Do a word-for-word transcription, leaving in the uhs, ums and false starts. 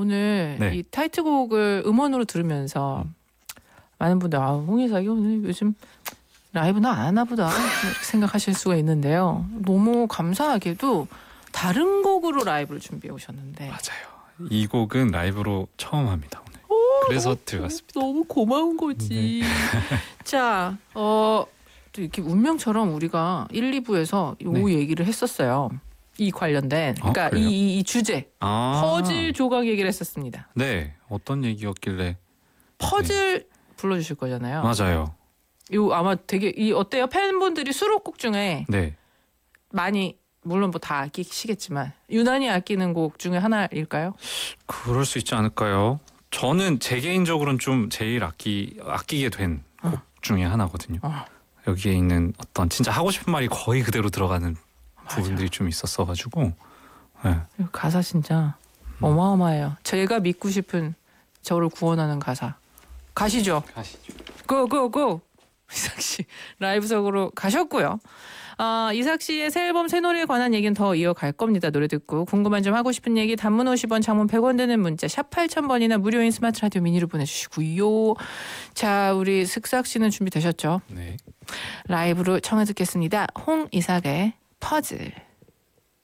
오늘 네. 이 타이틀곡을 음원으로 들으면서 음. 많은 분들 아 홍이삭이 오늘 요즘 라이브는 안 하나 보다 이렇게 생각하실 수가 있는데요. 너무 감사하게도 다른 곡으로 라이브를 준비해 오셨는데 맞아요. 이 곡은 라이브로 처음 합니다 오늘. 그래서 너무, 들어갔습니다. 너무 고마운 거지. 자, 어, 또 이렇게 운명처럼 우리가 일, 이 부에서 요 네. 얘기를 했었어요. 이 관련된 그러니까 아, 그래요? 이, 이, 이 주제 아, 퍼즐 조각 얘기를 했었습니다. 네. 어떤 얘기였길래? 퍼즐 불러주실 거잖아요. 맞아요. 요 아마 되게 이 어때요? 팬분들이 수록곡 중에 네. 많이 물론 뭐 다 아끼시겠지만 유난히 아끼는 곡 중에 하나일까요? 그럴 수 있지 않을까요? 저는 제 개인적으로는 좀 제일 아끼 아끼게 된 곡 어. 중에 하나거든요. 어. 여기에 있는 어떤 진짜 하고 싶은 말이 거의 그대로 들어가는 맞아. 부분들이 좀 있었어가지고. 네. 이 가사 진짜 어마어마해요. 제가 믿고 싶은 저를 구원하는 가사. 가시죠. 가시죠. 고고고. 이삭 씨 라이브석으로 가셨고요. 아, 이삭 씨의 새 앨범 새 노래에 관한 얘기는 더 이어갈 겁니다. 노래 듣고 궁금한 점 하고 싶은 얘기 단문 오십 원 장문 백 원 되는 문자 샵 팔천 번이나 무료인 스마트 라디오 미니로 보내주시고요. 자, 우리 슥삭 씨는 준비되셨죠? 네. 라이브로 청해 듣겠습니다. 홍이삭의 퍼즐.